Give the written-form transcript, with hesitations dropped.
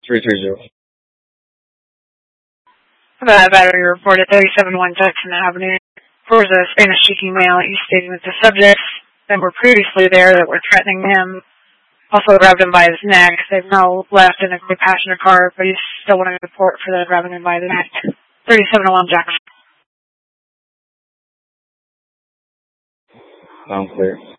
330. That battery report at 371 Jackson Avenue. Towards a Spanish-speaking male, he's stating that the subjects that were previously there that were threatening him also grabbed him by his neck. They've now left in a gray passenger car, but he's still wanting a report for the grabbing him by the neck. 3701 Jackson. Sounds clear.